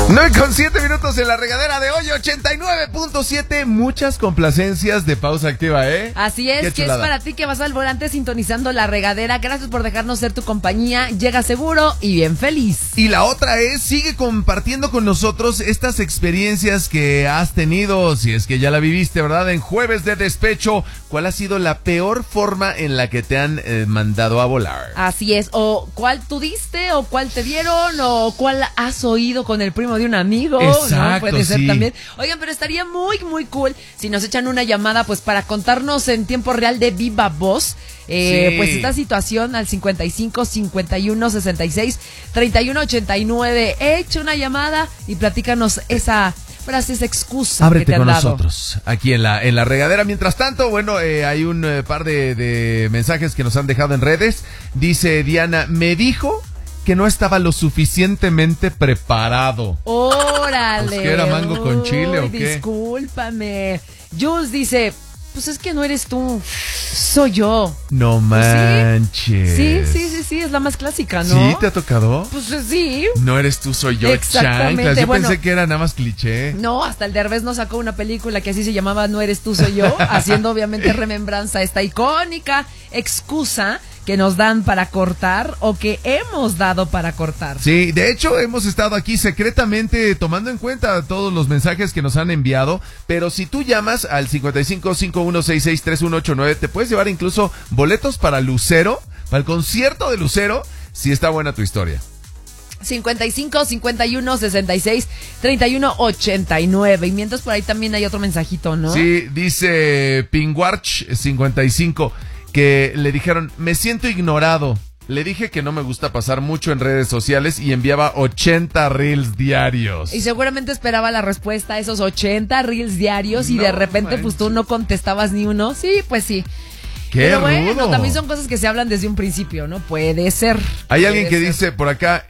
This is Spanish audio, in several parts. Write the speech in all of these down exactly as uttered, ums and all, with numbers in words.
nueve con siete minutos en la regadera de hoy, ochenta y nueve punto siete. Muchas complacencias de Pausa Activa, ¿eh? Así es, que es para ti que vas al volante sintonizando la regadera. Gracias por dejarnos ser tu compañía. Llega seguro y bien feliz. Y la otra es, sigue compartiendo con nosotros estas experiencias que has tenido, si es que ya la viviste, ¿verdad? En Jueves de Despecho, ¿cuál ha sido la peor forma en la que te han eh, mandado a volar? Así es, o cuál tú diste, o cuál te dieron, o cuál has oído con el primo de un amigo. Exacto, ¿no? Puede ser sí. también. Oigan, pero estaría muy, muy cool si nos echan una llamada, pues para contarnos en tiempo real de viva voz, eh, sí. pues esta situación al cincuenta y cinco, cincuenta y uno, sesenta y seis, treinta y uno, ochenta y nueve. Echa una llamada y platícanos esa frase, esa excusa. Ábrete que te han con dado. nosotros, aquí en la, en la regadera. Mientras tanto, bueno, eh, hay un eh, par de, de mensajes que nos han dejado en redes. Dice Diana, me dijo que no estaba lo suficientemente preparado. ¡Órale! Pues, ¿qué era, mango con chile Uy, o qué? Discúlpame. Jules dice, pues es que no eres tú, soy yo. No manches. Sí, sí, sí, sí, es la más clásica, ¿no? ¿Sí te ha tocado? Pues sí. No eres tú, soy yo, Exactamente. chanclas. Yo Bueno, pensé que era nada más cliché. No, hasta el Derbez nos sacó una película que así se llamaba No eres tú, soy yo, haciendo obviamente remembranza a esta icónica excusa que nos dan para cortar o que hemos dado para cortar. Sí, de hecho hemos estado aquí secretamente tomando en cuenta todos los mensajes que nos han enviado, pero si tú llamas al cincuenta y cinco, cincuenta y uno, sesenta y seis, treinta y uno ochenta y nueve, te puedes llevar incluso boletos para Lucero, para el concierto de Lucero, si está buena tu historia. cincuenta y cinco, cincuenta y uno, sesenta y seis, treinta y uno, ochenta y nueve. Y mientras por ahí también hay otro mensajito, ¿no? Sí, dice Pinguarch cincuenta y cinco, que le dijeron, me siento ignorado. Le dije que no me gusta pasar mucho en redes sociales y enviaba ochenta reels diarios. Y seguramente esperaba la respuesta a esos ochenta reels diarios y No de repente manches. pues tú no contestabas ni uno. Sí, pues sí. ¡Qué Pero bueno, rudo! también son cosas que se hablan desde un principio, ¿no? Puede ser. Hay puede alguien que ser. dice por acá,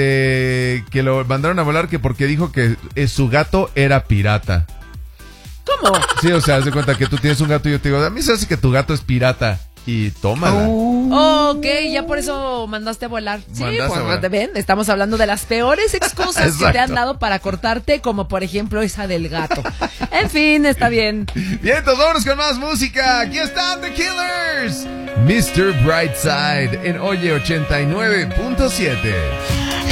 este, que lo mandaron a volar que porque dijo que eh, su gato era pirata. ¿Cómo? Sí, o sea, haz de cuenta que tú tienes un gato y yo te digo, a mí se hace que tu gato es pirata. Y tómala. Oh, ok, ya por eso mandaste a volar. Sí, Mandaste pues a volar. ven, estamos hablando de las peores excusas que te Exacto. han dado para cortarte, como por ejemplo esa del gato. En fin, está bien. Bien, entonces vámonos con más música. Aquí están The Killers. mister Brightside en Oye ochenta y nueve punto siete.